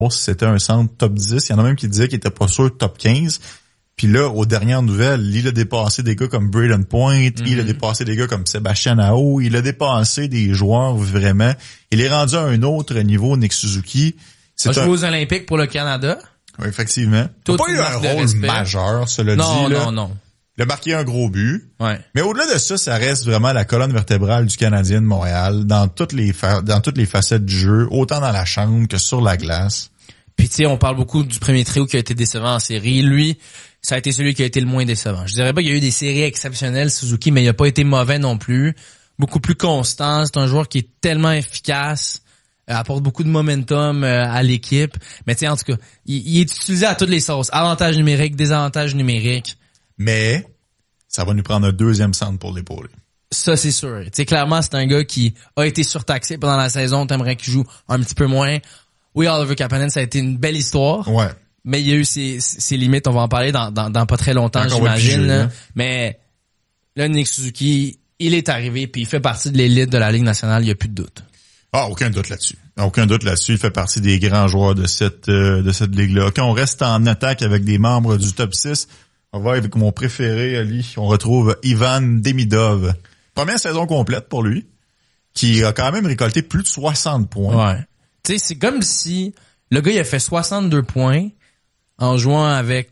si c'était un centre top 10. Il y en a même qui disaient qu'il était pas sûr top 15. Puis là, aux dernières nouvelles, il a dépassé des gars comme Braden Point, il a dépassé des gars comme Sébastien Aho, il a dépassé des joueurs vraiment. Il est rendu à un autre niveau, Nick Suzuki. Il a joué aux Olympiques pour le Canada. Oui, effectivement. Il n'a pas eu un rôle majeur, cela dit. Non. Il a marqué un gros but. Ouais. Mais au-delà de ça, ça reste vraiment la colonne vertébrale du Canadien de Montréal dans toutes les facettes du jeu, autant dans la chambre que sur la glace. Puis tu sais, on parle beaucoup du premier trio qui a été décevant en série. Lui, ça a été celui qui a été le moins décevant. Je dirais pas qu'il y a eu des séries exceptionnelles, Suzuki, mais il a pas été mauvais non plus. Beaucoup plus constant. C'est un joueur qui est tellement efficace, apporte beaucoup de momentum à l'équipe. Mais tu sais, en tout cas, il est utilisé à toutes les sauces. Avantages numériques, désavantages numériques. Mais ça va nous prendre un deuxième centre pour l'épauler. Ça, c'est sûr. Tu sais, clairement, c'est un gars qui a été surtaxé pendant la saison. T'aimerais qu'il joue un petit peu moins. Oui, Oliver Kapanen, ça a été une belle histoire. Ouais. Mais il y a eu ses limites. On va en parler dans pas très longtemps, j'imagine. Là. Mais là, Nick Suzuki, il est arrivé puis il fait partie de l'élite de la Ligue nationale. Il n'y a plus de doute. Ah, aucun doute là-dessus. Aucun doute là-dessus. Il fait partie des grands joueurs de cette ligue-là. Quand on reste en attaque avec des membres du top 6, on va avec mon préféré, Ali. On retrouve Ivan Demidov. Première saison complète pour lui, qui a quand même récolté plus de 60 points. Ouais. Tu sais, c'est comme si le gars, il a fait 62 points en jouant avec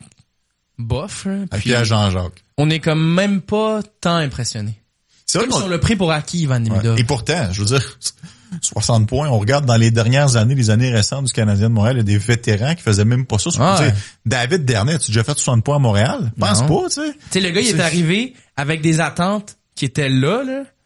Boff. Avec Pierre Jean-Jacques. On est comme même pas tant impressionné. C'est comme si on l'a pris pour acquis, Ivan Demidov. Ouais. Et pourtant, je veux dire, 60 points, on regarde dans les dernières années, les années récentes du Canadien de Montréal, il y a des vétérans qui faisaient même pas ça. Ouais. David Dernay, as-tu déjà fait 60 points à Montréal? Pense pas, tu sais. Tu sais, le gars, il est arrivé avec des attentes qui étaient là,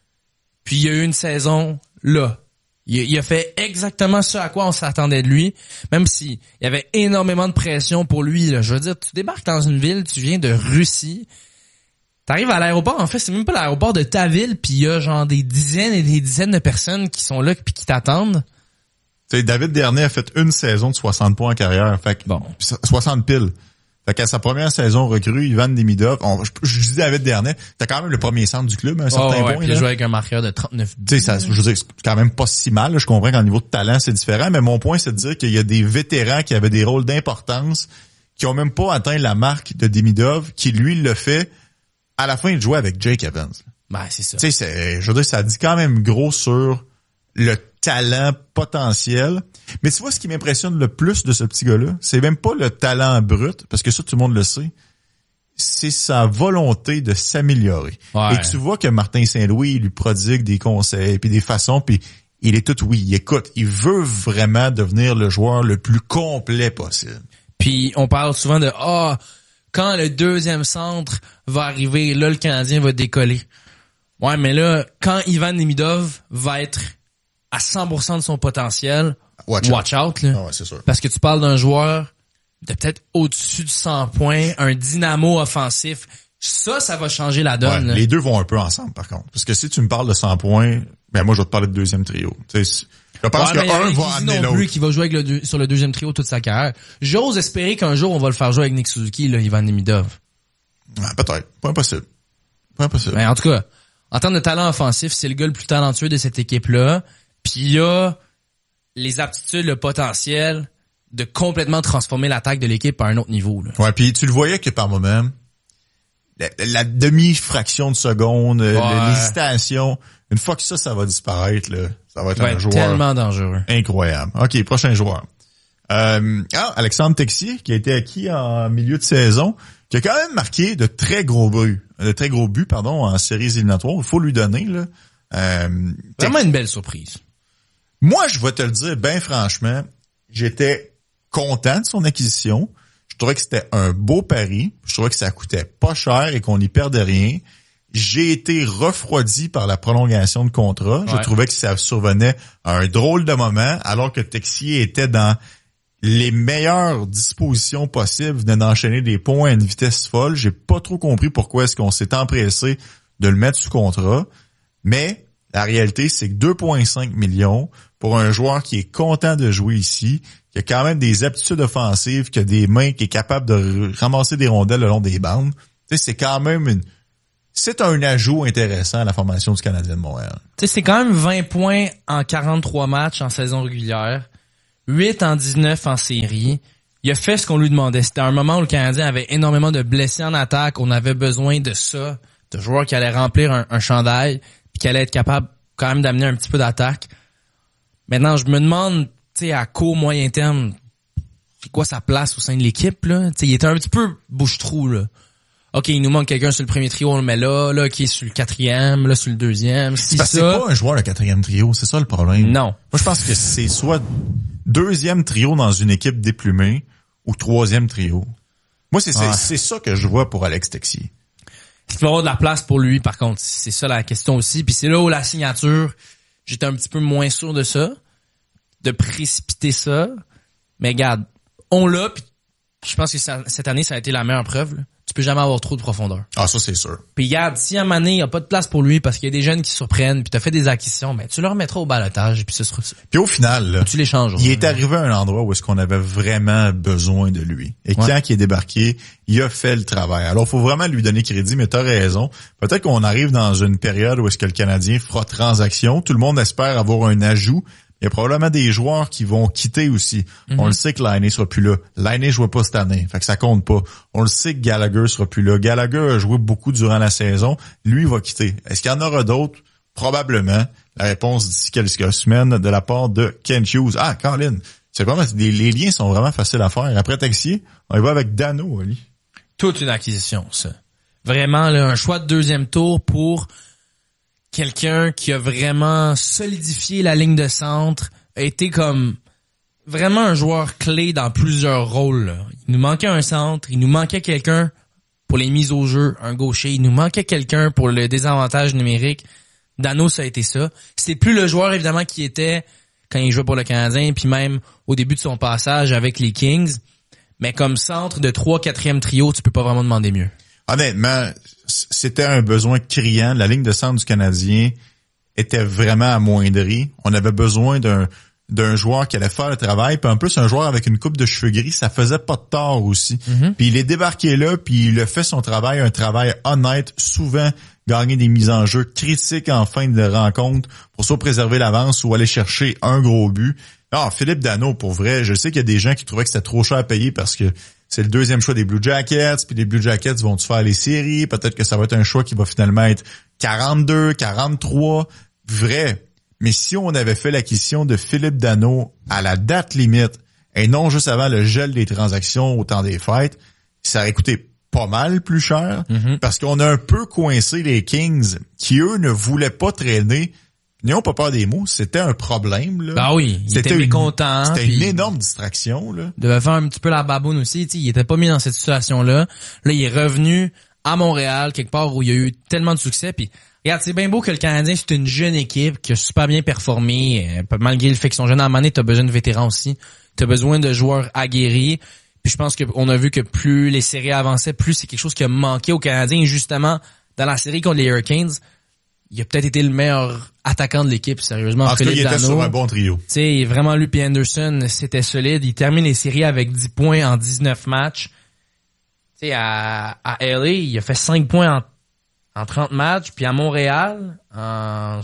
puis il y a eu une saison là. Il a fait exactement ce à quoi on s'attendait de lui, même si il y avait énormément de pression pour lui. Là. Je veux dire, tu débarques dans une ville, tu viens de Russie, t'arrives à l'aéroport, en fait, c'est même pas l'aéroport de ta ville, puis il y a genre des dizaines et des dizaines de personnes qui sont là puis qui t'attendent. Tu sais, David Dernay a fait une saison de 60 points en carrière, fait que 60 piles. Fait qu'à sa première saison recrue, Ivan Demidov, je dis David Dernay, t'as quand même le premier centre du club à un certain point. Puis il joue avec un marqueur de 39 buts. Tu sais, je veux dire, c'est quand même pas si mal. Là. Je comprends qu'en niveau de talent, c'est différent, mais mon point, c'est de dire qu'il y a des vétérans qui avaient des rôles d'importance, qui ont même pas atteint la marque de Demidov, qui lui le fait à la fin, il jouait avec Jake Evans. Ben, c'est ça. Tu sais, je veux dire, ça dit quand même gros sur le talent potentiel. Mais tu vois, ce qui m'impressionne le plus de ce petit gars-là, c'est même pas le talent brut, parce que ça, tout le monde le sait. C'est sa volonté de s'améliorer. Ouais. Et tu vois que Martin Saint-Louis, il lui prodigue des conseils, puis des façons, puis il est tout oui. Il écoute. Il veut vraiment devenir le joueur le plus complet possible. Puis, on parle souvent de, quand le deuxième centre va arriver, là, le Canadien va décoller. Ouais, mais là, quand Ivan Demidov va être à 100% de son potentiel, watch out là. Ah ouais, c'est sûr. Parce que tu parles d'un joueur de peut-être au-dessus de 100 points, un dynamo offensif. Ça va changer la donne. Ouais, les deux vont un peu ensemble, par contre. Parce que si tu me parles de 100 points, ben moi, je vais te parler de deuxième trio. Tu sais, je pense qu'un va amener l'autre. Plus qui va jouer avec sur le deuxième trio toute sa carrière. J'ose espérer qu'un jour, on va le faire jouer avec Nick Suzuki, là, Ivan Demidov. Ouais, peut-être. Pas impossible. Pas impossible. Mais en tout cas, en termes de talent offensif, c'est le gars le plus talentueux de cette équipe-là. Puis il a les aptitudes, le potentiel de complètement transformer l'attaque de l'équipe à un autre niveau. Là. Ouais, puis tu le voyais que par moment, la demi-fraction de seconde, l'hésitation, une fois que ça va disparaître, là, ça va être un joueur tellement dangereux. Incroyable. OK, prochain joueur. Alexandre Texier, qui a été acquis en milieu de saison, qui a quand même marqué de très gros buts en séries éliminatoires. Il faut lui donner, là. Vraiment une belle surprise. Moi, je vais te le dire, ben franchement, j'étais content de son acquisition. Je trouvais que c'était un beau pari. Je trouvais que ça coûtait pas cher et qu'on n'y perdait rien. J'ai été refroidi par la prolongation de contrat. Ouais. Je trouvais que ça survenait à un drôle de moment, alors que Texier était dans les meilleures dispositions possibles, venait d'enchaîner des points à une vitesse folle. J'ai pas trop compris pourquoi est-ce qu'on s'est empressé de le mettre sous contrat. Mais la réalité, c'est que 2,5 millions pour un joueur qui est content de jouer ici, qui a quand même des aptitudes offensives, qui a des mains, qui est capable de ramasser des rondelles le long des bandes. Tu sais, c'est quand même c'est un ajout intéressant à la formation du Canadien de Montréal. Tu sais, c'est quand même 20 points en 43 matchs en saison régulière. 8 en 19 en série. Il a fait ce qu'on lui demandait. C'était un moment où le Canadien avait énormément de blessés en attaque. On avait besoin de ça, de joueurs qui allaient remplir un chandail puis qui allaient être capables quand même d'amener un petit peu d'attaque. Maintenant, je me demande, tu sais, à court, moyen terme, c'est quoi sa place au sein de l'équipe, là? Tu sais, il était un petit peu bouche-trou, là. OK, il nous manque quelqu'un sur le premier trio, on le met là, qui est sur le quatrième, là, sur le deuxième. C'est parce que c'est pas un joueur, le quatrième trio, c'est ça le problème. Non. Moi, je pense que c'est soit deuxième trio dans une équipe déplumée ou troisième trio. Moi, c'est ça que je vois pour Alex Texier. Il faut avoir de la place pour lui, par contre. C'est ça la question aussi. Puis c'est là où la signature, j'étais un petit peu moins sûr de ça, de précipiter ça. Mais regarde, on l'a, puis je pense que cette année, ça a été la meilleure preuve, là. Tu peux jamais avoir trop de profondeur. Ah, ça, c'est sûr. Puis regarde, si à un moment donné, il n'y a pas de place pour lui parce qu'il y a des jeunes qui surprennent, puis tu as fait des acquisitions, ben tu le remettras au balotage, puis ce sera ça. Puis au final, là, tu les changes. Il est arrivé à un endroit où est-ce qu'on avait vraiment besoin de lui. Et quand il est débarqué, il a fait le travail. Alors, faut vraiment lui donner crédit, mais t'as raison. Peut-être qu'on arrive dans une période où est-ce que le Canadien fera transaction. Tout le monde espère avoir un ajout. Il y a probablement des joueurs qui vont quitter aussi. On le sait que Laine sera plus là. Laine jouait pas cette année, fait que ça compte pas. On le sait que Gallagher sera plus là. Gallagher a joué beaucoup durant la saison. Lui, il va quitter. Est-ce qu'il y en aura d'autres? Probablement. La réponse d'ici quelques semaines de la part de Ken Hughes. Ah, Colin, c'est vraiment, les liens sont vraiment faciles à faire. Après Texier, on y va avec Dano, Ali. Toute une acquisition, ça. Vraiment, là, un choix de deuxième tour pour quelqu'un qui a vraiment solidifié la ligne de centre, a été comme vraiment un joueur clé dans plusieurs rôles, là. Il nous manquait un centre, il nous manquait quelqu'un pour les mises au jeu, un gaucher, il nous manquait quelqu'un pour le désavantage numérique. Dano, ça a été ça. C'est plus le joueur, évidemment, qui était quand il jouait pour le Canadien, puis même au début de son passage avec les Kings. Mais comme centre de 3-4e trio, tu peux pas vraiment demander mieux. Honnêtement, c'était un besoin criant. La ligne de centre du Canadien était vraiment amoindrie. On avait besoin d'un joueur qui allait faire le travail. Puis en plus, un joueur avec une coupe de cheveux gris, ça faisait pas de tort aussi. Puis il est débarqué là, puis il a fait son travail, un travail honnête, souvent gagner des mises en jeu critiques en fin de rencontre pour soit préserver l'avance ou aller chercher un gros but. Ah, Philippe Dano, pour vrai, je sais qu'il y a des gens qui trouvaient que c'était trop cher à payer parce que c'est le deuxième choix des Blue Jackets, puis les Blue Jackets vont-tu faire les séries? Peut-être que ça va être un choix qui va finalement être 42, 43. Vrai. Mais si on avait fait l'acquisition de Philippe Dano à la date limite, et non juste avant le gel des transactions au temps des fêtes, ça aurait coûté pas mal plus cher, parce qu'on a un peu coincé les Kings, qui eux ne voulaient pas traîner. N'ayons pas peur des mots, c'était un problème, là. Ben oui, il était mécontent. C'était une énorme distraction, là. Il devait faire un petit peu la baboune aussi, tu sais, il était pas mis dans cette situation-là. Là, il est revenu à Montréal, quelque part où il y a eu tellement de succès, puis regarde, c'est bien beau que le Canadien, c'est une jeune équipe qui a super bien performé, malgré le fait qu'ils sont jeunes. À un moment donné, t'as besoin de vétérans aussi. T'as besoin de joueurs aguerris. Puis je pense qu'on a vu que plus les séries avançaient, plus c'est quelque chose qui a manqué aux Canadiens. Et justement, dans la série contre les Hurricanes, il a peut-être été le meilleur attaquant de l'équipe, sérieusement. En tout cas, il était sur un bon trio. Tu sais, vraiment, lui et Anderson, c'était solide. Il termine les séries avec 10 points en 19 matchs. Tu sais, à LA, il a fait 5 points en 30 matchs. Puis à Montréal, en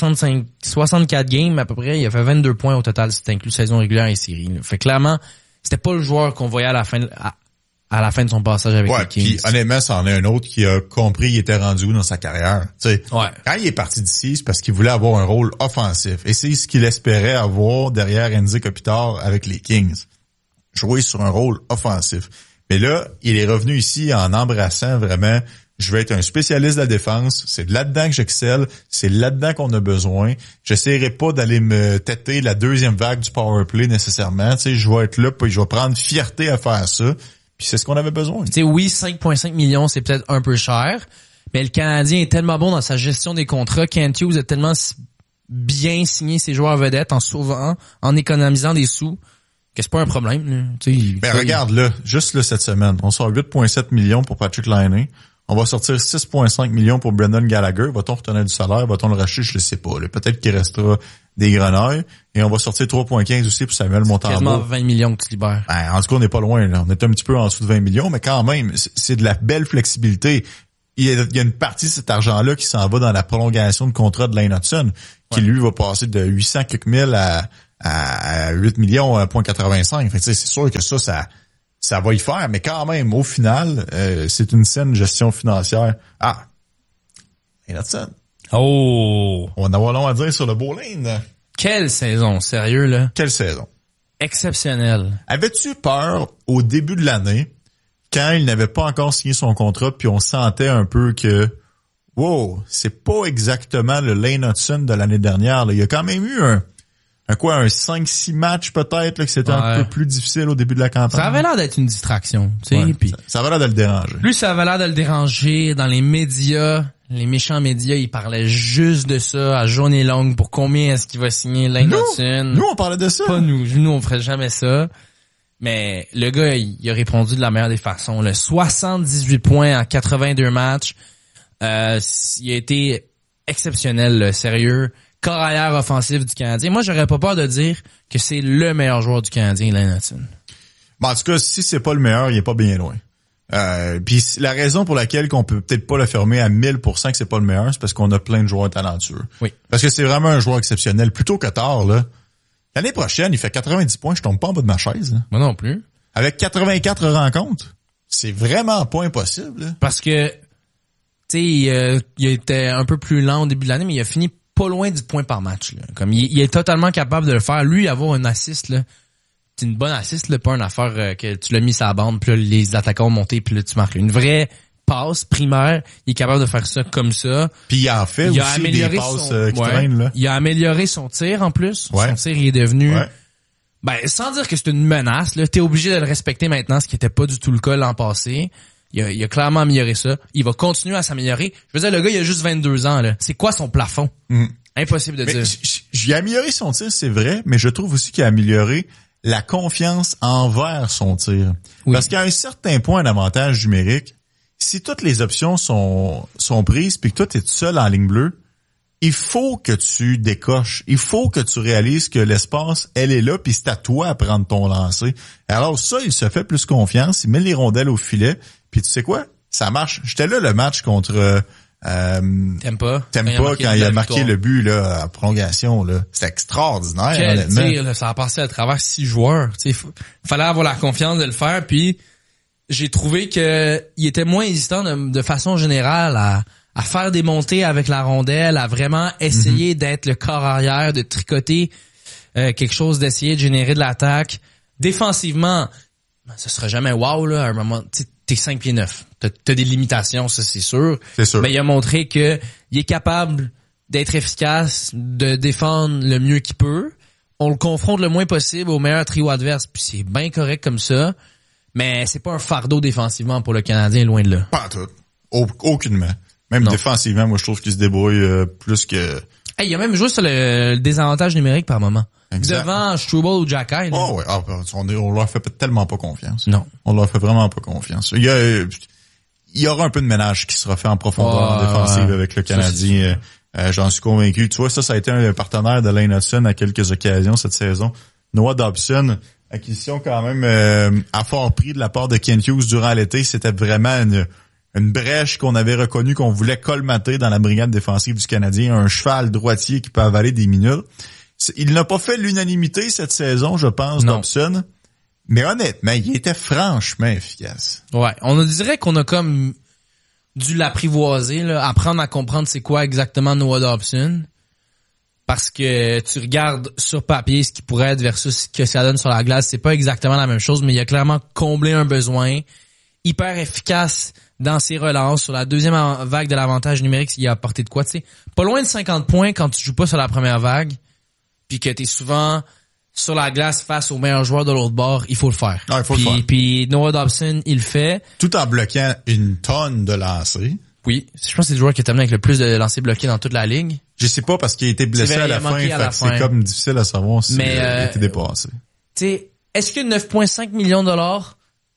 64 games à peu près, il a fait 22 points au total, si inclus saison régulière et série. Là. Fait clairement, c'était pas le joueur qu'on voyait à la fin de son passage avec les Kings. Puis honnêtement, c'en est un autre qui a compris il était rendu où dans sa carrière. Quand il est parti d'ici, c'est parce qu'il voulait avoir un rôle offensif. Et c'est ce qu'il espérait avoir derrière Andy Kopitar avec les Kings. Jouer sur un rôle offensif. Mais là, il est revenu ici en embrassant vraiment, je vais être un spécialiste de la défense, c'est là-dedans que j'excelle, c'est là-dedans qu'on a besoin. J'essaierai pas d'aller me têter la deuxième vague du power play nécessairement. Je vais être là, puis je vais prendre fierté à faire ça. Puis c'est ce qu'on avait besoin. Tu sais, oui, 5,5 millions, c'est peut-être un peu cher, mais le Canadien est tellement bon dans sa gestion des contrats. Kent Hughes a tellement bien signé ses joueurs vedettes en sauvant, en économisant des sous, que c'est pas un problème. Ben regarde là, juste là cette semaine, on sort 8,7 millions pour Patrick Laine. On va sortir 6,5 millions pour Brendan Gallagher. Va-t-on retenir du salaire? Va-t-on le racheter? Je le sais pas. Là. Peut-être qu'il restera des grenouilles. Et on va sortir 3,15 aussi pour Samuel Montembeault. Quasiment 20 millions que tu libères. Ben, en tout cas, on n'est pas loin. Là. On est un petit peu en dessous de 20 millions, mais quand même, c'est de la belle flexibilité. Il y a une partie de cet argent-là qui s'en va dans la prolongation de contrat de Lane Hudson, qui lui va passer de 800 quelques mille à à 8 millions, .85. Fait que, c'est sûr que ça va y faire, mais quand même, au final, c'est une saine gestion financière. Ah! Et là, ça. Oh! On va en avoir long à dire sur le Bowling. Quelle saison, sérieux, là? Quelle saison? Exceptionnelle. Avais-tu peur au début de l'année, quand il n'avait pas encore signé son contrat, puis on sentait un peu que, wow, c'est pas exactement le Lane Hutson de l'année dernière, là. Il y a quand même eu un 5-6 matchs peut-être, là, que c'était un peu plus difficile au début de la campagne. Ça avait l'air d'être une distraction, tu sais, puis ça avait l'air de le déranger. Plus ça avait l'air de le déranger dans les médias, les méchants médias, ils parlaient juste de ça à journée longue pour combien est-ce qu'il va signer Lane Hutson. Nous, on parlait de ça. Pas nous, on ferait jamais ça. Mais le gars, il a répondu de la meilleure des façons. Là. 78 points en 82 matchs. Il a été exceptionnel, là, sérieux. Corps arrière offensif du Canadien. Moi, j'aurais pas peur de dire que c'est le meilleur joueur du Canadien, Lane Hutson. Bon, en tout cas, si c'est pas le meilleur, il est pas bien loin. Puis la raison pour laquelle qu'on peut peut-être pas l'affirmer à 1000% que c'est pas le meilleur, c'est parce qu'on a plein de joueurs talentueux. Oui. Parce que c'est vraiment un joueur exceptionnel. Plutôt que tard, là. L'année prochaine, il fait 90 points, je tombe pas en bas de ma chaise. Là. Moi non plus. Avec 84 rencontres, c'est vraiment pas impossible. Là. Parce que, tu sais, il était un peu plus lent au début de l'année, mais il a fini pas loin du point par match. Là. Comme il est totalement capable de le faire. Lui, avoir un assist, là, c'est une bonne assist, là, pas une affaire que tu l'as mis sur la bande, puis là, les attaquants ont monté, puis là, tu marques. Une vraie passe primaire, il est capable de faire ça comme ça. Puis il en fait il aussi des passes qui traînent. Là. Il a amélioré son tir en plus. Ouais. Son tir, il est devenu... Ouais. Ben, sans dire que c'est une menace, là, t'es obligé de le respecter maintenant, ce qui était pas du tout le cas l'an passé. Il a clairement amélioré ça. Il va continuer à s'améliorer. Je veux dire, le gars, il a juste 22 ans, là. C'est quoi son plafond? Impossible de dire. J'ai amélioré son tir, c'est vrai, mais je trouve aussi qu'il a amélioré la confiance envers son tir. Oui. Parce qu'à un certain point d'avantage numérique, si toutes les options sont prises puis que toi, t'es tout seul en ligne bleue, il faut que tu décoches. Il faut que tu réalises que l'espace, elle est là, puis c'est à toi à prendre ton lancer. Alors ça, il se fait plus confiance, il met les rondelles au filet, puis tu sais quoi? Ça marche. J'étais là le match contre Tampa quand il a marqué le but là, à prolongation. Là. C'était extraordinaire, honnêtement. Tir, là, ça a passé à travers 6 joueurs. Il fallait avoir la confiance de le faire, puis j'ai trouvé que il était moins hésitant de façon générale à faire des montées avec la rondelle, à vraiment essayer d'être le corps arrière, de tricoter quelque chose, d'essayer de générer de l'attaque. Défensivement, ce serait jamais wow, là, à un moment, t'es 5 pieds 9. T'as des limitations, ça c'est sûr. C'est sûr. Mais il a montré que il est capable d'être efficace, de défendre le mieux qu'il peut. On le confronte le moins possible au meilleur trio adverse, puis c'est bien correct comme ça. Mais c'est pas un fardeau défensivement pour le Canadien, loin de là. Pas tout. Aucunement. Même défensivement, moi je trouve qu'il se débrouille plus que... Hey, il a même joué sur le désavantage numérique par moment. Exact. Devant Struble ou Jacky. Oh ouais, on leur fait tellement pas confiance. Non. On leur fait vraiment pas confiance. Il y aura un peu de ménage qui sera fait en profondeur en défensive avec le Canadien. J'en suis convaincu. Tu vois, ça a été un partenaire de Lane Hutson à quelques occasions cette saison. Noah Dobson, acquisition quand même à fort prix de la part de Kent Hughes durant l'été. C'était vraiment une brèche qu'on avait reconnue qu'on voulait colmater dans la brigade défensive du Canadien. Un cheval droitier qui peut avaler des minutes. Il n'a pas fait l'unanimité cette saison, je pense, Dobson. Mais honnêtement, il était franchement efficace. Ouais, on dirait qu'on a comme dû l'apprivoiser, là, apprendre à comprendre c'est quoi exactement Noah Dobson. Parce que tu regardes sur papier ce qui pourrait être versus ce que ça donne sur la glace, c'est pas exactement la même chose, mais il a clairement comblé un besoin. Hyper efficace dans ses relances. Sur la deuxième vague de l'avantage numérique, il a apporté de quoi, tu sais. Pas loin de 50 points quand tu joues pas sur la première vague, puis que t'es souvent sur la glace face aux meilleurs joueurs de l'autre bord, il faut le faire. Ah, il faut le faire. Puis Noah Dobson, il le fait. Tout en bloquant une tonne de lancers. Oui. Je pense que c'est le joueur qui a terminé avec le plus de lancers bloqués dans toute la ligue. Je sais pas parce qu'il a été blessé à la fin, c'est comme difficile à savoir s'il a été dépassé. Tu sais, est-ce que 9,5 millions de dollars,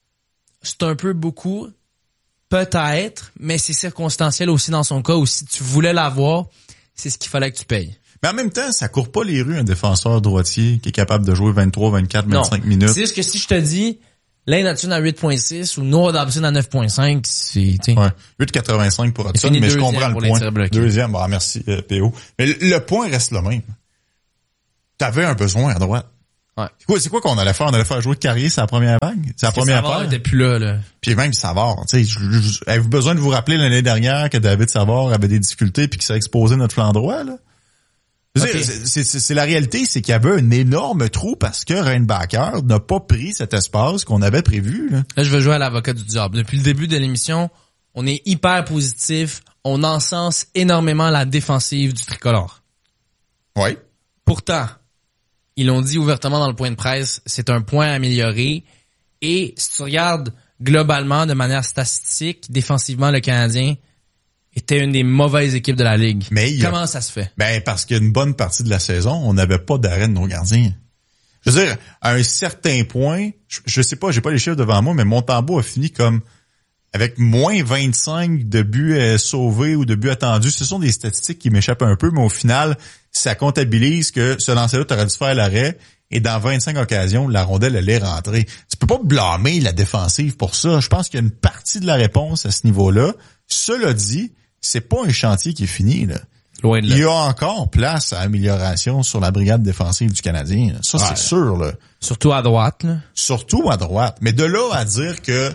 c'est un peu beaucoup? Peut-être, mais c'est circonstanciel aussi dans son cas où si tu voulais l'avoir, c'est ce qu'il fallait que tu payes. Mais en même temps, ça court pas les rues un défenseur droitier qui est capable de jouer 23, 24, 25 minutes. C'est juste que si je te dis Lane Hutson à 8.6 ou Noah Dobson à 9.5, c'est... T'sais. Ouais, 8.85 pour Hutson, mais je comprends le point. Deuxième, merci PO. Mais le point reste le même. T'avais un besoin à droite. Ouais. C'est quoi qu'on allait faire? On allait faire jouer de Carrier sa première vague? C'est la première Savard paire. était plus là. Puis même Savard, tu sais, avez-vous besoin de vous rappeler l'année dernière que David Savard avait des difficultés puis qu'il s'est exposé notre flanc droit, là? Je veux dire, c'est la réalité, c'est qu'il y avait un énorme trou parce que Reinbacher n'a pas pris cet espace qu'on avait prévu, là. Là, je veux jouer à l'avocat du diable. Depuis le début de l'émission, on est hyper positif. On encense énormément la défensive du tricolore. Oui. Pourtant, ils l'ont dit ouvertement dans le point de presse, c'est un point à améliorer. Et si tu regardes globalement, de manière statistique, défensivement, le Canadien était une des mauvaises équipes de la Ligue. Mais comment ça se fait? Ben, parce qu'une bonne partie de la saison, on n'avait pas d'arrêt de nos gardiens. Je veux dire, à un certain point, je sais pas, j'ai pas les chiffres devant moi, mais Montembeault a fini comme avec moins 25 de buts sauvés ou de buts attendus. Ce sont des statistiques qui m'échappent un peu, mais au final, ça comptabilise que ce lancer-là, t'aurais dû faire l'arrêt et dans 25 occasions, la rondelle allait rentrer. Tu peux pas blâmer la défensive pour ça. Je pense qu'il y a une partie de la réponse à ce niveau-là. Cela dit, c'est pas un chantier qui est fini, là. Loin de là. Il y a encore place à amélioration sur la brigade défensive du Canadien. Ça, c'est sûr, là. Surtout à droite, là. Surtout à droite. Mais de là à dire que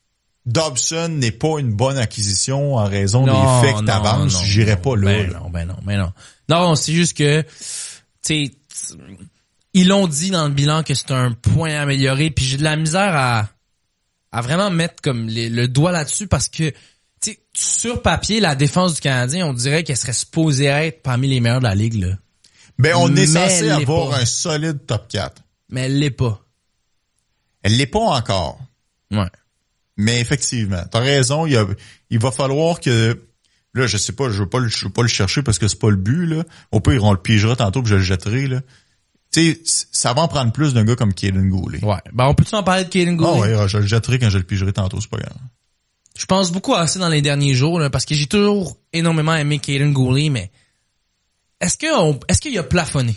Dobson n'est pas une bonne acquisition en raison des faits que t'avances, j'irais pas là. Ben non. Non, c'est juste que, tu sais, ils l'ont dit dans le bilan que c'est un point amélioré, puis j'ai de la misère à vraiment mettre comme le doigt là-dessus parce que, tu sais, sur papier, la défense du Canadien, on dirait qu'elle serait supposée être parmi les meilleures de la Ligue, là. Ben, on est censé elle l'est avoir pas. un solide top 4. Mais elle l'est pas. Elle l'est pas encore. Ouais. Mais effectivement, t'as raison, il va falloir que, là, je sais pas, je veux pas le chercher parce que c'est pas le but, là. Au pire, on le pigera tantôt puis je le jetterai, là. Tu sais, ça va en prendre plus d'un gars comme Kaiden Goulet. Ouais. Ben, on peut-tu en parler de Kaiden Goulet? Ah ouais, je le jetterai quand je le pigerai tantôt, c'est pas grave. Je pense beaucoup à ça dans les derniers jours, là, parce que j'ai toujours énormément aimé Kaiden Goulet, mais est-ce qu'il a plafonné?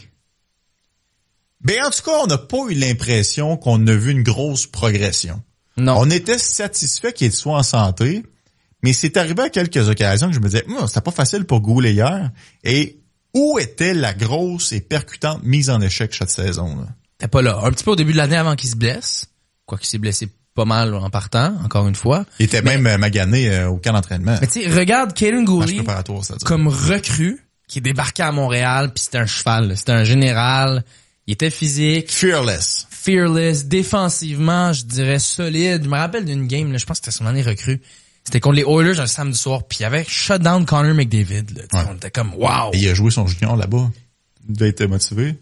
Ben, en tout cas, on n'a pas eu l'impression qu'on a vu une grosse progression. Non. On était satisfait qu'il soit en santé, mais c'est arrivé à quelques occasions que je me disais, c'était pas facile pour Goulet hier. Et où était la grosse et percutante mise en échec cette saison, là? T'es pas là. Un petit peu au début de l'année avant qu'il se blesse. Quoi qu'il s'est blessé pas mal en partant, encore une fois. Il était même magané au camp d'entraînement. Mais tu sais, regarde Kaiden Goulet comme recrue qui est débarqué à Montréal, puis c'était un cheval, là. C'était un général. Il était physique. Fearless, défensivement, je dirais solide. Je me rappelle d'une game, là, je pense que c'était son année recrue. C'était contre les Oilers un samedi soir, puis il avait shut down Connor McDavid. Là. Ouais. On était comme wow. Et il a joué son junior là-bas. Il devait être motivé.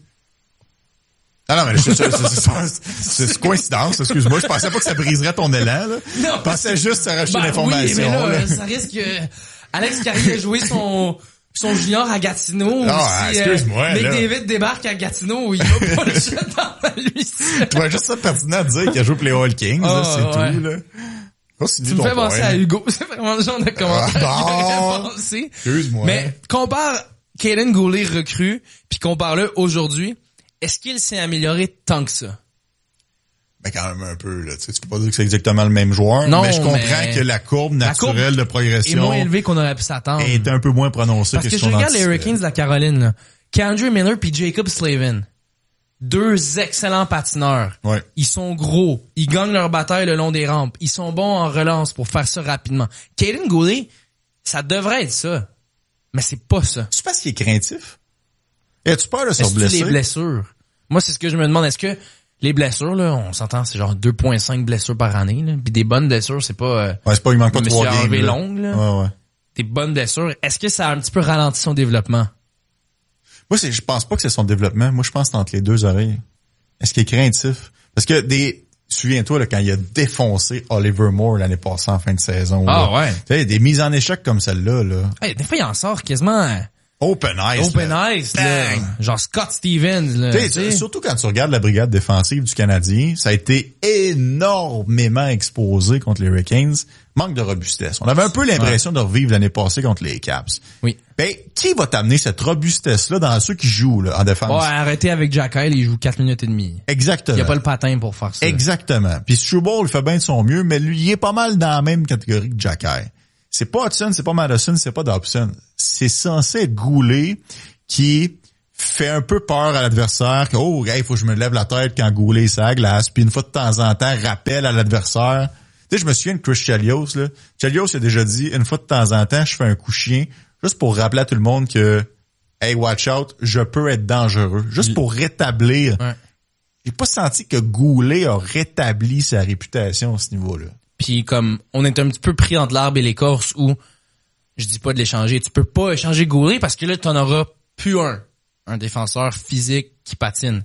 Ah non, mais c'est coïncidence, excuse-moi. Je pensais pas que ça briserait ton élan, là. Non. Je pensais juste rajouter l'information. Oui, mais là, ça risque que Alex Carrier a joué son junior à Gatineau. Ah, excuse-moi. McDavid débarque à Gatineau, il va pas le shut down à lui. Tu vois juste ça pertinent de dire qu'il a joué pour les All Kings, c'est tout, là. Oh, tu me fais penser à Hugo. C'est vraiment le genre de commentaire que je penser. Excuse-moi. Mais compare Kaiden Goulet recrue, puis compare-le aujourd'hui. Est-ce qu'il s'est amélioré tant que ça? Ben quand même un peu, là. Tu peux pas dire que c'est exactement le même joueur. Non, mais je comprends que la courbe naturelle de progression est moins élevée qu'on aurait pu s'attendre. Est un peu moins prononcée que je regarde les Hurricanes de la Caroline, là. K'Andre Miller puis Jacob Slavin. Deux excellents patineurs. Ouais. Ils sont gros. Ils gagnent leur bataille le long des rampes. Ils sont bons en relance pour faire ça rapidement. Kaiden Goulet, ça devrait être ça. Mais c'est pas ça. C'est parce qu'il est craintif? As-tu peur de se blesser? Les blessures? Moi, c'est ce que je me demande. Est-ce que les blessures, là, on s'entend, c'est genre 2,5 blessures par année, là. Puis des bonnes blessures, c'est pas... ouais, c'est pas, il manque pas 3 games. Monsieur longue, là. Ouais. Des bonnes blessures. Est-ce que ça a un petit peu ralenti son développement? Moi, je pense pas que c'est son développement. Moi, je pense que c'est entre les deux oreilles. Est-ce qu'il est craintif? Parce que souviens-toi, là, quand il a défoncé Oliver Moore l'année passée en fin de saison. Ah, là. ouais. Tu sais, des mises en échec comme celle-là, là. Hey, des fois, il en sort quasiment... Open ice, là. Genre Scott Stevens, là. T'sais, surtout quand tu regardes la brigade défensive du Canadien, ça a été énormément exposé contre les Hurricanes. Manque de robustesse. On avait un peu l'impression de revivre l'année passée contre les Caps. Oui. Ben, qui va t'amener cette robustesse-là dans ceux qui jouent, là, en défense? Ouais, arrêtez avec Jack Eill, il joue 4 minutes et demie. Exactement. Il a pas le patin pour faire ça. Exactement. Puis Struble, il fait bien de son mieux, mais lui, il est pas mal dans la même catégorie que Jack Eill. C'est pas Hudson, c'est pas Madison, c'est pas Dobson. C'est censé être Goulet qui fait un peu peur à l'adversaire, que oh, il faut que je me lève la tête quand Goulet est à glace, puis une fois de temps en temps, rappelle à l'adversaire. Tu sais, je me souviens de Chris Chelios, là. Chelios a déjà dit, une fois de temps en temps, je fais un coup chien, juste pour rappeler à tout le monde que, hey, watch out, je peux être dangereux. Juste pour rétablir. Ouais. J'ai pas senti que Goulet a rétabli sa réputation à ce niveau-là. Puis comme on est un petit peu pris entre l'arbre et l'écorce où je dis pas de l'échanger, tu peux pas échanger Goulet parce que là t'en auras plus un défenseur physique qui patine.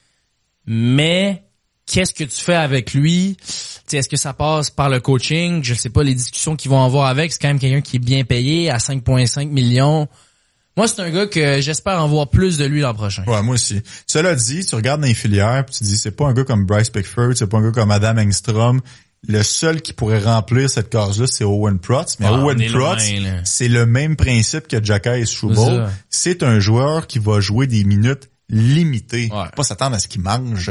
Mais qu'est-ce que tu fais avec lui? T'sais, est-ce que ça passe par le coaching? Je sais pas les discussions qu'ils vont avoir avec, c'est quand même quelqu'un qui est bien payé à 5,5 millions. Moi, c'est un gars que j'espère en voir plus de lui l'an prochain. Ouais, moi aussi. Cela dit, tu regardes dans les filières, puis tu dis, c'est pas un gars comme Bryce Pickford, c'est pas un gars comme Adam Engstrom. Le seul qui pourrait remplir cette case-là, c'est Owen Protz. Mais Owen Protz, c'est le même principe que Jacques Struble. C'est un joueur qui va jouer des minutes limitées. Ouais. Pas s'attendre à ce qu'il mange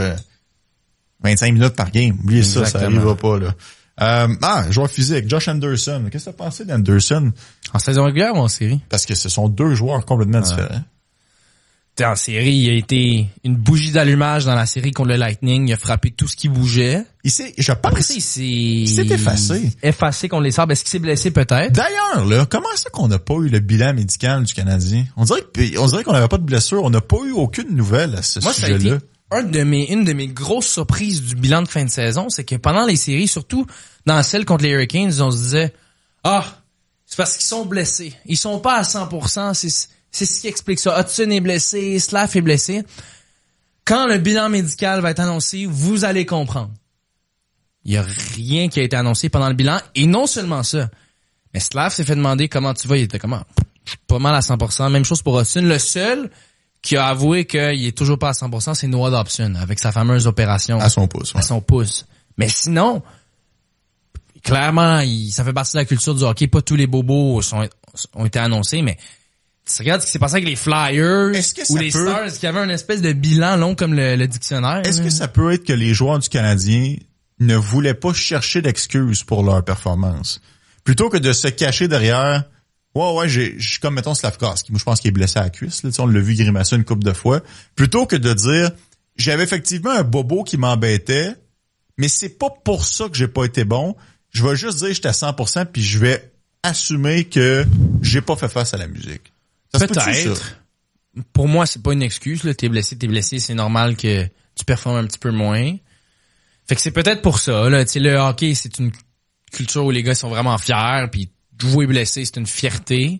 25 minutes par game. Oubliez ça, ça arrivera pas, là. Joueur physique, Josh Anderson. Qu'est-ce que t'as pensé d'Anderson? En saison régulière ou en série? Parce que ce sont deux joueurs complètement différents. En série, il a été une bougie d'allumage dans la série contre le Lightning. Il a frappé tout ce qui bougeait. Je pense il s'est effacé. Effacé contre les Sabres. Est-ce qu'il s'est blessé peut-être? D'ailleurs, là, comment ça qu'on n'a pas eu le bilan médical du Canadien? On dirait qu'on n'avait pas de blessure. On n'a pas eu aucune nouvelle à ce sujet-là. Ça a été une de mes grosses surprises du bilan de fin de saison, c'est que pendant les séries, surtout dans celle contre les Hurricanes, on se disait, c'est parce qu'ils sont blessés. Ils sont pas à 100%. C'est ce qui explique ça. Hudson est blessé, Slav est blessé. Quand le bilan médical va être annoncé, vous allez comprendre. Il y a rien qui a été annoncé pendant le bilan. Et non seulement ça, mais Slav s'est fait demander comment tu vas. Il était comment? Je suis pas mal à 100%. Même chose pour Hudson. Le seul qui a avoué qu'il est toujours pas à 100%, c'est Noah Dobson, avec sa fameuse opération. À son pouce. Ouais. À son pouce. Mais sinon, clairement, ça fait partie de la culture du hockey. Pas tous les bobos ont été annoncés, mais tu regardes ce qui s'est passé avec les Flyers ou les Stars qui avaient une espèce de bilan long comme le dictionnaire. Est-ce que ça peut être que les joueurs du Canadien ne voulaient pas chercher d'excuses pour leur performance? Plutôt que de se cacher derrière, j'ai comme, mettons, Slavkovski. Moi, je pense qu'il est blessé à la cuisse, là. On l'a vu grimacer une couple de fois. Plutôt que de dire, j'avais effectivement un bobo qui m'embêtait, mais c'est pas pour ça que j'ai pas été bon. Je vais juste dire que j'étais à 100% puis je vais assumer que j'ai pas fait face à la musique. Peut-être. Pour moi, c'est pas une excuse, là. T'es blessé, c'est normal que tu performes un petit peu moins. Fait que c'est peut-être pour ça, là. Tu sais, le hockey, c'est une culture où les gars sont vraiment fiers, puis jouer blessé, c'est une fierté.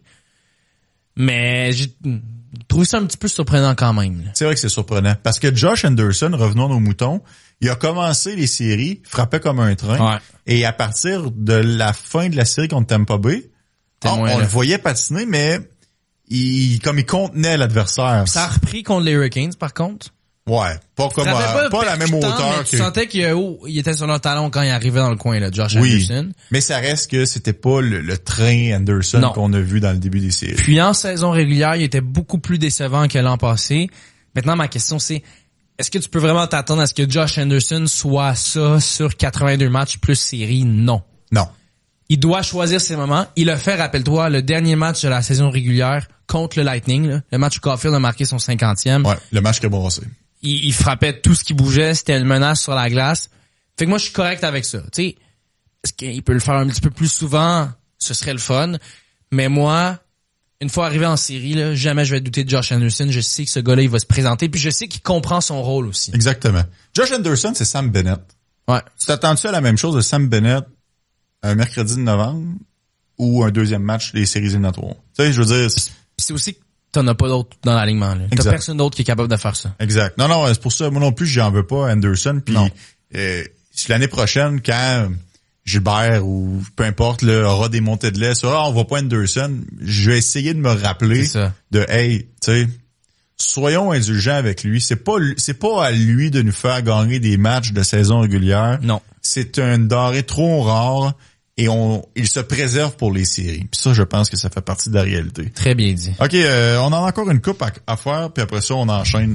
Mais j'ai trouvé ça un petit peu surprenant quand même, là. C'est vrai que c'est surprenant. Parce que Josh Anderson, revenons à nos moutons, il a commencé les séries, frappait comme un train. Ouais. Et à partir de la fin de la série contre Tampa Bay, on le voyait patiner, mais il contenait l'adversaire. Ça a repris contre les Hurricanes, par contre. Ouais, pas à la même hauteur que... Tu sentais qu'il était sur le talon quand il arrivait dans le coin, là, Josh Anderson. Mais ça reste que c'était pas le train Anderson qu'on a vu dans le début des séries. Puis en saison régulière, il était beaucoup plus décevant que l'an passé. Maintenant, ma question c'est, est-ce que tu peux vraiment t'attendre à ce que Josh Anderson soit ça sur 82 matchs plus série? Non. Non. Il doit choisir ses moments. Il a fait, rappelle-toi, le dernier match de la saison régulière contre le Lightning, là, le match où Caulfield a marqué son 50e. Ouais, le match qui a brossé. Il frappait tout ce qui bougeait, c'était une menace sur la glace. Fait que moi, je suis correct avec ça. Tu sais, est-ce qu'il peut le faire un petit peu plus souvent? Ce serait le fun. Mais moi, une fois arrivé en série, là, jamais je vais douter de Josh Anderson. Je sais que ce gars-là, il va se présenter. Puis je sais qu'il comprend son rôle aussi. Exactement. Josh Anderson, c'est Sam Bennett. Ouais. Tu t'attends-tu à la même chose de Sam Bennett un mercredi de novembre ou un deuxième match des séries éliminatoires? Tu sais, je veux dire... C'est aussi que t'en as pas d'autres dans l'alignement. T'as personne d'autre qui est capable de faire ça. Exact. Non, c'est pour ça. Moi non plus, j'en veux pas Anderson. Puis l'année prochaine, quand Gilbert ou peu importe là, aura des montées de lait sur on va pas Anderson, je vais essayer de me rappeler de hey, tu sais, soyons indulgents avec lui. C'est pas à lui de nous faire gagner des matchs de saison régulière. Non. C'est un denrée trop rare. Et il se préserve pour les séries. Puis ça, je pense que ça fait partie de la réalité. Très bien dit. OK, on en a encore une coupe à faire, puis après ça, on enchaîne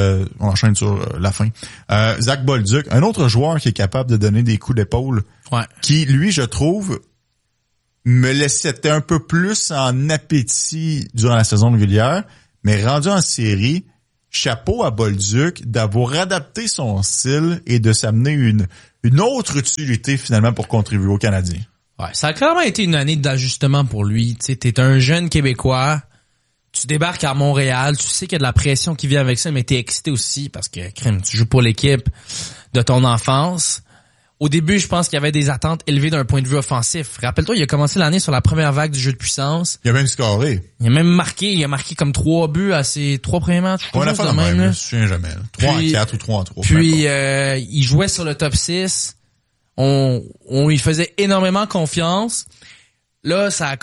sur la fin. Zach Bolduc, un autre joueur qui est capable de donner des coups d'épaule, qui, lui, je trouve, me laissait un peu plus en appétit durant la saison régulière, mais rendu en série, chapeau à Bolduc d'avoir adapté son style et de s'amener une autre utilité finalement pour contribuer aux Canadiens. Ouais, ça a clairement été une année d'ajustement pour lui. Tu sais, t'es un jeune Québécois, tu débarques à Montréal, tu sais qu'il y a de la pression qui vient avec ça, mais t'es excité aussi parce que, crème, tu joues pour l'équipe de ton enfance. Au début, je pense qu'il y avait des attentes élevées d'un point de vue offensif. Rappelle-toi, il a commencé l'année sur la première vague du jeu de puissance. Il a même scoré. Il a marqué comme 3 buts à ses 3 premiers matchs. On a fait de même, je me souviens jamais. 3 en 4 ou 3 en 3. Puis, il jouait sur le top 6. On lui faisait énormément confiance. Là, ça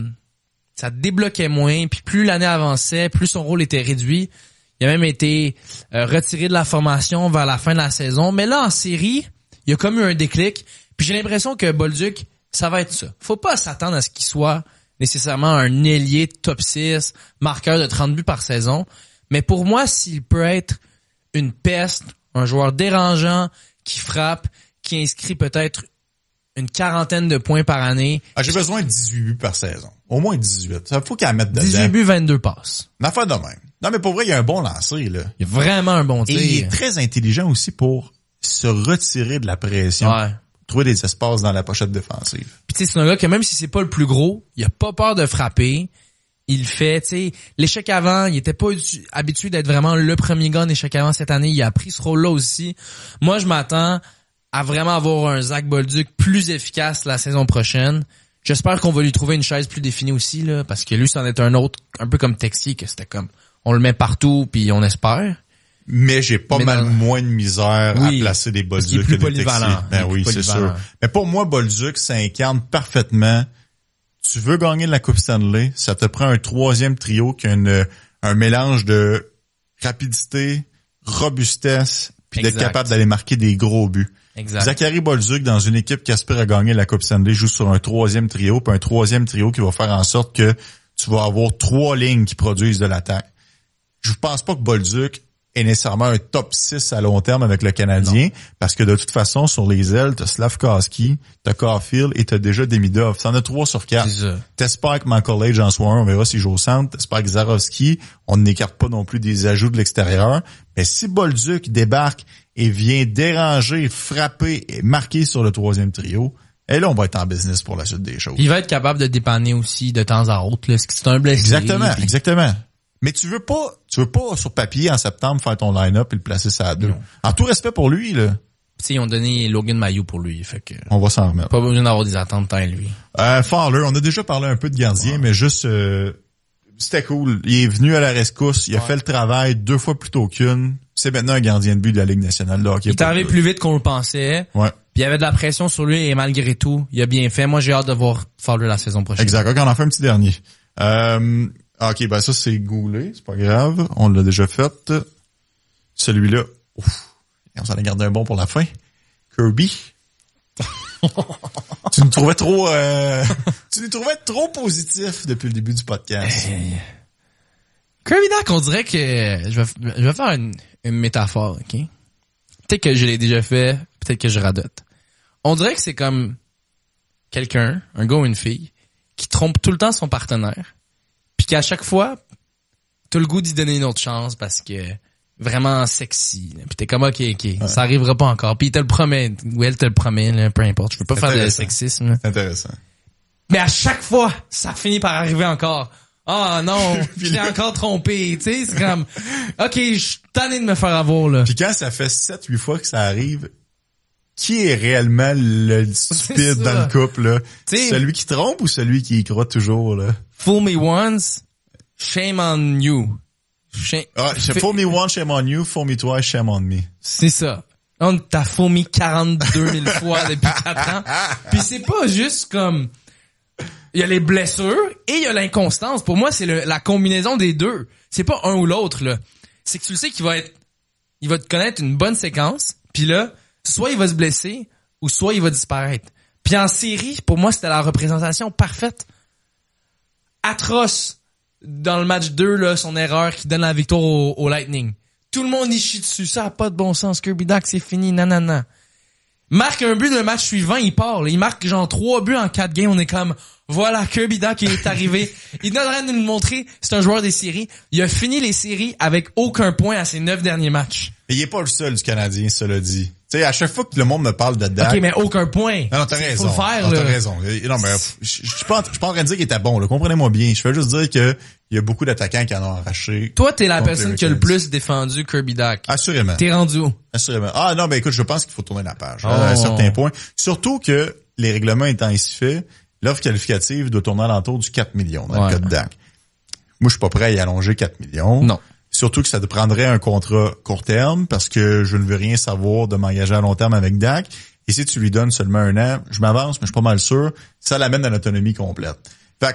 débloquait moins. Puis plus l'année avançait, plus son rôle était réduit. Il a même été retiré de la formation vers la fin de la saison. Mais là, en série, il y a comme eu un déclic. Puis j'ai l'impression que Bolduc, ça va être ça. Faut pas s'attendre à ce qu'il soit nécessairement un ailier top 6, marqueur de 30 buts par saison. Mais pour moi, s'il peut être une peste, un joueur dérangeant, qui frappe, qui inscrit peut-être une 40aine de points par année. Ah, j'ai besoin de 18 buts par saison. Au moins 18. Ça faut qu'il en mette dedans. 18 buts, 22 passes. Une affaire de même. Non, mais pour vrai, il y a un bon lancer, là. Il y a vraiment un bon tir. Et il est très intelligent aussi pour se retirer de la pression. Ouais. Trouver des espaces dans la pochette défensive. Puis tu sais, c'est un gars que même si c'est pas le plus gros, il a pas peur de frapper. Il fait, tu sais, l'échec avant, il était pas habitué d'être vraiment le premier gars en échec avant cette année. Il a pris ce rôle-là aussi. Moi, je m'attends à vraiment avoir un Zach Bolduc plus efficace la saison prochaine. J'espère qu'on va lui trouver une chaise plus définie aussi, là, parce que lui, c'en est un autre, un peu comme Texier, que c'était comme, on le met partout puis on espère. Mais j'ai pas mal moins de misère à placer des Bolduc que des Texier. Ben oui, c'est sûr. Mais pour moi, Bolduc, ça incarne parfaitement. Tu veux gagner la Coupe Stanley, ça te prend un troisième trio qui a un mélange de rapidité, robustesse, puis d'être capable d'aller marquer des gros buts. Exact. Zachary Bolduc, dans une équipe qui aspire à gagner la Coupe Stanley, joue sur un troisième trio, puis un troisième trio qui va faire en sorte que tu vas avoir 3 lignes qui produisent de l'attaque. Je pense pas que Bolduc est nécessairement un top 6 à long terme avec le Canadien, parce que de toute façon, sur les ailes, t'as Slavkovski, t'as Caulfield et t'as déjà Demidov. T'en as 3 sur 4. T'espères que McCullage en soit un, on verra s'il joue au centre. T'espères que Zarovski, on n'écarte pas non plus des ajouts de l'extérieur. Mais si Bolduc débarque et vient déranger, frapper et marquer sur le troisième trio, et là, on va être en business pour la suite des choses. Il va être capable de dépanner aussi de temps à autre, là, c'est un blessé. Exactement. Mais tu veux pas sur papier en septembre faire ton line-up et le placer ça à 2. En tout respect pour lui, là. Tu sais, ils ont donné Logan Mailloux pour lui, fait que. On va s'en remettre. Pas besoin d'avoir des attentes tant lui. Fowler, on a déjà parlé un peu de gardien, mais juste, c'était cool. Il est venu à la rescousse, il a fait le travail 2 fois plus tôt qu'une. C'est maintenant un gardien de but de la Ligue nationale de hockey. Il est arrivé plus vite qu'on le pensait. Ouais. Puis il y avait de la pression sur lui et malgré tout, il a bien fait. Moi, j'ai hâte de voir Fowler la saison prochaine. Exact. OK, on en fait un petit dernier. OK, ben ça, c'est Goulet. C'est pas grave. On l'a déjà fait. Celui-là. Ouf. On s'en a gardé un bon pour la fin. Kirby. Tu nous trouvais trop positif depuis le début du podcast. Kirby Dach, on dirait que je vais faire une métaphore, OK? Peut-être que je l'ai déjà fait, peut-être que je radote. On dirait que c'est comme quelqu'un, un gars ou une fille, qui trompe tout le temps son partenaire, puis qu'à chaque fois, t'as le goût d'y donner une autre chance parce que vraiment sexy. Là. Puis t'es comme OK, ça arrivera pas encore. Puis il te le promet, ou elle te le promet, là, peu importe. Je peux pas faire de sexisme. Là. C'est intéressant. Mais à chaque fois, ça finit par arriver encore. Ah non, je l'ai encore trompé, tu sais, c'est comme OK, je suis tanné de me faire avoir là. Puis quand ça fait 7-8 fois que ça arrive, qui est réellement le stupide dans le couple là? T'sais, celui qui trompe ou celui qui y croit toujours là? Fool me once, shame on you. Fool me once, shame on you, fool me twice, shame on me. C'est ça. On t'a fool me 42 000 fois depuis 4 ans. Puis c'est pas juste comme il y a les blessures et il y a l'inconstance. Pour moi, c'est la combinaison des deux. C'est pas un ou l'autre, là. C'est que tu le sais il va te connaître une bonne séquence, puis là, soit il va se blesser, ou soit il va disparaître. Puis en série, pour moi, c'était la représentation parfaite. Atroce. Dans le match 2, là, son erreur qui donne la victoire au Lightning. Tout le monde y chie dessus. Ça a pas de bon sens. Kirby Dach, c'est fini. Nanana. Marque un but le match suivant, il part. Là. Il marque genre 3 buts en 4 games. On est comme, Voilà, Kirby Dach est arrivé. Il est en train de nous le montrer. C'est un joueur des séries. Il a fini les séries avec aucun point à ses 9 derniers matchs. Mais il est pas le seul du Canadien, cela dit. Tu sais, à chaque fois que le monde me parle de Dach... OK, mais aucun point. Non, t'as raison. Faut le faire, non, là. t'as raison. Non, mais je suis pas en train de dire qu'il était bon, là. Comprenez-moi bien. Je veux juste dire que il y a beaucoup d'attaquants qui en ont arraché. Toi, t'es la contre personne les qui a le Hurricanes. plus défendu Kirby Dach. Assurément. T'es rendu où? Assurément. Ah non, mais écoute, je pense qu'il faut tourner la page Oh. à un certain point. Surtout que les règlements étant ainsi faits, l'offre qualificative doit tourner à l'entour du 4 millions dans le cas de Dach. Moi, je suis pas prêt à y allonger 4 millions. Non. Surtout que ça te prendrait un contrat court terme parce que je ne veux rien savoir de m'engager à long terme avec Dach. Et si tu lui donnes seulement un an, je m'avance, mais je suis pas mal sûr, ça l'amène à l'autonomie complète. Fait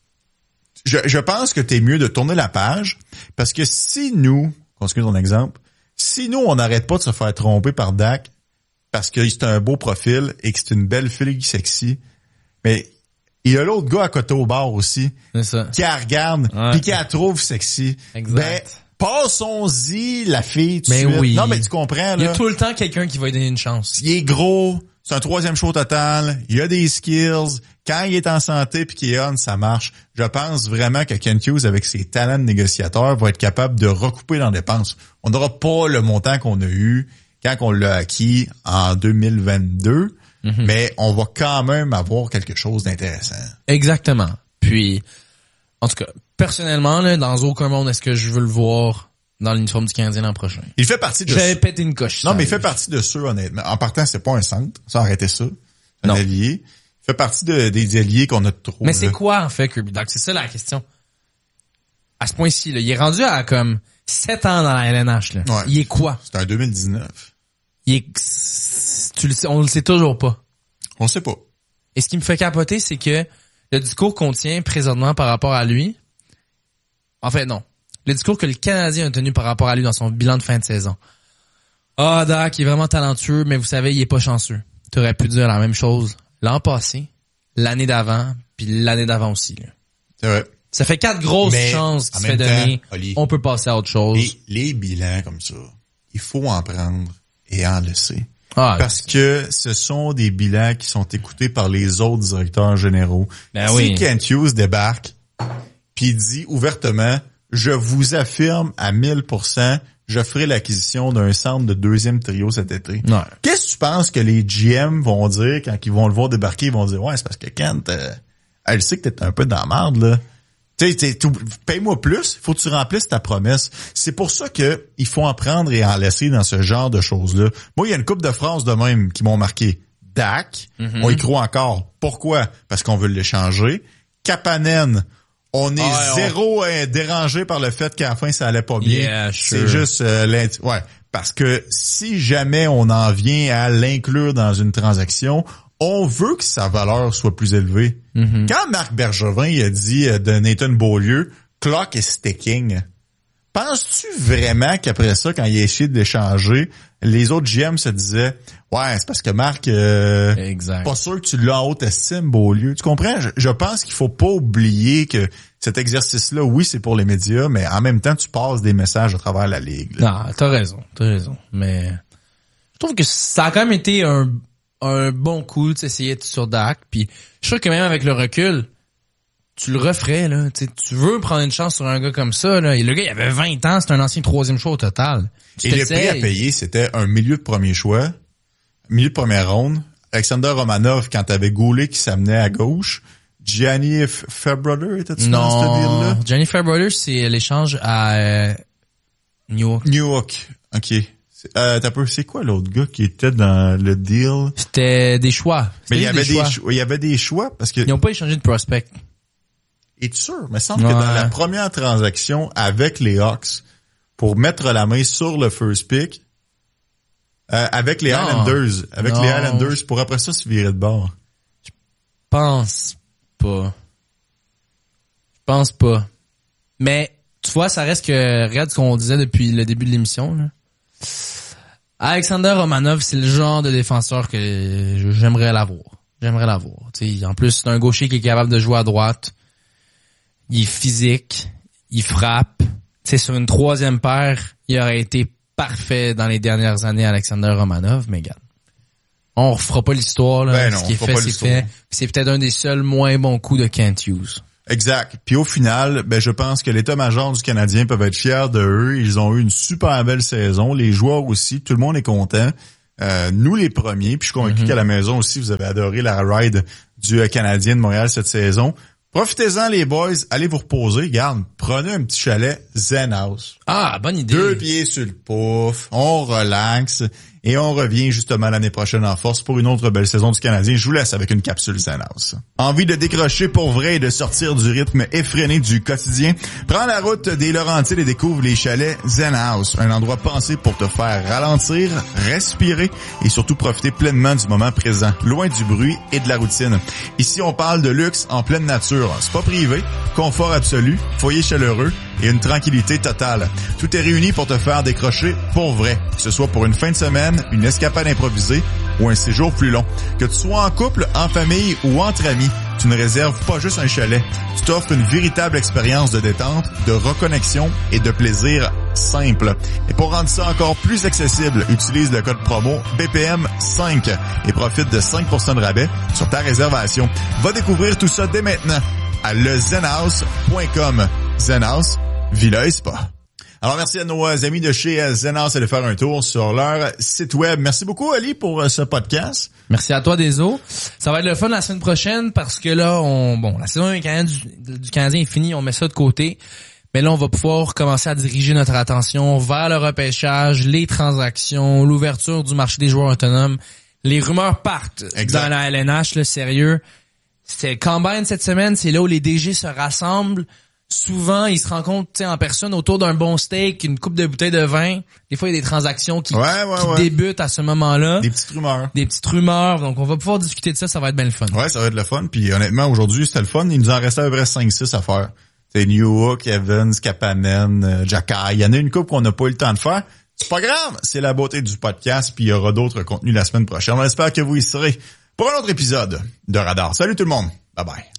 que je pense que t'es mieux de tourner la page parce que si nous, continue ton exemple, si nous, on n'arrête pas de se faire tromper par Dach parce que c'est un beau profil et que c'est une belle fille sexy, mais il y a l'autre gars à côté au bar aussi C'est ça. qui la regarde puis qui la trouve sexy. Exact. Ben, passons-y la fille tout de Mais suite. oui. Non, mais tu comprends, Il y là. a tout le temps quelqu'un qui va lui donner une chance. Il est gros, c'est un 3e show total, il a des skills, quand il est en santé puis qu'il est on, ça marche. Je pense vraiment que Kent Hughes, avec ses talents de négociateur, va être capable de recouper dans les dépenses. On n'aura pas le montant qu'on a eu quand on l'a acquis en 2022, mais on va quand même avoir quelque chose d'intéressant. Exactement. Puis, en tout cas, personnellement, là, dans aucun monde est-ce que je veux le voir dans l'uniforme du Canadien l'an prochain. Il fait partie de J'avais pété une coche. Non, ça mais il fait arrive. partie de ceux, honnêtement. En partant, c'est pas un centre. Ça, arrêtez ça. C'est un Non. allié. Il fait partie des alliés qu'on a trop. Mais c'est là. quoi, en fait, Kirby Dach? C'est ça la question. À ce point-ci, là, il est rendu à comme 7 ans dans la LNH, là. Ouais. Il est quoi? C'est un 2019. Il est... Tu le sais, on le sait toujours pas. On sait pas. Et ce qui me fait capoter, c'est que le discours qu'on tient présentement par rapport à lui, en fait, non. Le discours que le Canadien a tenu par rapport à lui dans son bilan de fin de saison. Ah, Dach, il est vraiment talentueux, mais vous savez, il est pas chanceux. Tu aurais pu dire la même chose l'an passé, l'année d'avant, puis l'année d'avant aussi, là. C'est vrai. Ça fait 4 grosses Mais, chances qui en se fait même temps, donner. Oli, On peut passer à autre chose. Et les bilans comme ça, il faut en prendre et en laisser. Ah, Parce que ce sont des bilans qui sont écoutés par les autres directeurs généraux. Ben si oui. Kent Hughes débarque puis dit ouvertement, je vous affirme à 1000%, je ferai l'acquisition d'un centre de 2e trio cet été. Ouais. Qu'est-ce que tu penses que les GM vont dire quand ils vont le voir débarquer? Ils vont dire, ouais, c'est parce que Kent, elle sait que t'es un peu dans la marde, là. Tu sais, paye-moi plus, faut que tu remplisses ta promesse. C'est pour ça que il faut en prendre et en laisser dans ce genre de choses-là. Moi, il y a une couple de phrases de même qui m'ont marqué. Dach, on y croit encore. Pourquoi? Parce qu'on veut l'échanger. Kapanen, on est zéro dérangé par le fait qu'à la fin, ça allait pas bien. Yeah, C'est sure. juste ouais. Parce que si jamais on en vient à l'inclure dans une transaction, on veut que sa valeur soit plus élevée. Quand Marc Bergevin il a dit de Nathan Beaulieu, clock is ticking, penses-tu vraiment qu'après ça, quand il a essayé de l'échanger, les autres GM se disaient, ouais, c'est parce que Marc, Exact. pas sûr que tu l'as en haute estime, Beaulieu. Tu comprends? Je pense qu'il faut pas oublier que cet exercice-là, oui, c'est pour les médias, mais en même temps, tu passes des messages à travers la ligue, là. Non, t'as raison. Mais je trouve que ça a quand même été un bon coup d'essayer sur Dach. Puis je suis sûr que même avec le recul, tu le referais, là. Tu veux prendre une chance sur un gars comme ça, là. Et le gars, il avait 20 ans, c'est un ancien 3e choix au total. Tu Et le prix à t'essayes. payer, c'était un milieu de premier choix, milieu de première ronde, Alexander Romanov quand t'avais Goulet qui s'amenait à gauche, Gianni Fairbrother, était-tu dans ce deal-là? Non, Gianni Fairbrother, c'est l'échange à New York. New York, ok. T'as peu, c'est quoi l'autre gars qui était dans le deal? C'était des choix. Mais il y C'était avait des choix. il y avait des choix parce que, Ils n'ont pas échangé de prospect. es-tu sûr? Il me semble que dans la première transaction avec les Hawks, pour mettre la main sur le first pick, avec les Islanders, pour après ça se virer de bord. Pense pas. Mais, tu vois, ça reste que, regarde ce qu'on disait depuis le début de l'émission, là. Alexander Romanov, c'est le genre de défenseur que j'aimerais l'avoir. Tu sais, en plus, c'est un gaucher qui est capable de jouer à droite. Il est physique. Il frappe. Tu sais, sur une 3e paire, il aurait été parfait dans les dernières années, Alexander Romanov, mais regarde. On refera pas l'histoire, là. Ben non, ce qui est on fait, fera pas c'est l'histoire. fait. C'est peut-être un des seuls moins bons coups de Kent Hughes. Exact. Puis au final, ben je pense que l'état-major du Canadien peuvent être fiers de eux. Ils ont eu une super belle saison. Les joueurs aussi, tout le monde est content. Nous les premiers. Puis je suis convaincu qu'à la maison aussi, vous avez adoré la ride du Canadien de Montréal cette saison. Profitez-en les boys, allez vous reposer. Garde, prenez un petit chalet Zen House. Ah, bonne idée. 2 pieds sur le pouf, on relaxe et on revient justement l'année prochaine en force pour une autre belle saison du Canadien. Je vous laisse avec une capsule Zen House. Envie de décrocher pour vrai et de sortir du rythme effréné du quotidien? Prends la route des Laurentides et découvre les chalets Zen House, un endroit pensé pour te faire ralentir, respirer et surtout profiter pleinement du moment présent, loin du bruit et de la routine. Ici, on parle de luxe en pleine nature, spa privé, confort absolu, foyer chaleureux et une tranquillité totale. Tout est réuni pour te faire décrocher pour vrai, que ce soit pour une fin de semaine, une escapade improvisée ou un séjour plus long. Que tu sois en couple, en famille ou entre amis, tu ne réserves pas juste un chalet. Tu t'offres une véritable expérience de détente, de reconnexion et de plaisir simple. Et pour rendre ça encore plus accessible, utilise le code promo BPM5 et profite de 5% de rabais sur ta réservation. Va découvrir tout ça dès maintenant à lezenhouse.com. Zenhouse, Villa et Spa. Alors, merci à nos amis de chez Zenhouse d'aller faire un tour sur leur site web. Merci beaucoup, Ali, pour ce podcast. Merci à toi, Deso. Ça va être le fun la semaine prochaine parce que là, la saison du Canadien est finie, on met ça de côté. Mais là, on va pouvoir commencer à diriger notre attention vers le repêchage, les transactions, l'ouverture du marché des joueurs autonomes. Les rumeurs partent dans la LNH, là, sérieux. C'était le Combine cette semaine, c'est là où les DG se rassemblent. Souvent, ils se rencontrent en personne autour d'un bon steak, une coupe de bouteilles de vin. Des fois, il y a des transactions qui débutent à ce moment-là. Des petites rumeurs. Donc, on va pouvoir discuter de ça. Ça va être bien le fun. Ouais, ça va être le fun. Puis honnêtement, aujourd'hui, c'était le fun. Il nous en restait à peu près 5-6 à faire. C'est Newhook, Evans, Kapanen, Jackay. Il y en a une coupe qu'on n'a pas eu le temps de faire. C'est pas grave. C'est la beauté du podcast. Puis il y aura d'autres contenus la semaine prochaine. On espère que vous y serez pour un autre épisode de Radar. Salut tout le monde. Bye bye.